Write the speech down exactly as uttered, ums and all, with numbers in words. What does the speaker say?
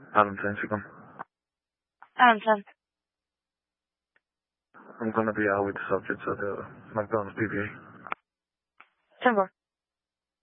Adam ten speaking. Adam ten. I'm going to be out with the subjects of the McDonald's P P A. ten four.